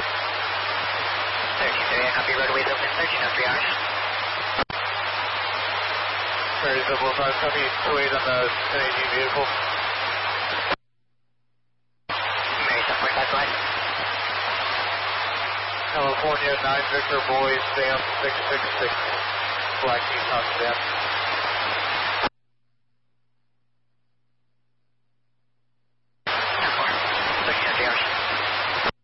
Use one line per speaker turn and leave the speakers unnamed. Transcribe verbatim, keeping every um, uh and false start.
thirty-three, I copy, roadways open, thirteen oh three hours.
Mary double five, copy, two eight on the ten eighteen vehicle.
Mary seven point five, go ahead.
California nine Victor Boy, Sam six six six, Black Keys, Sam.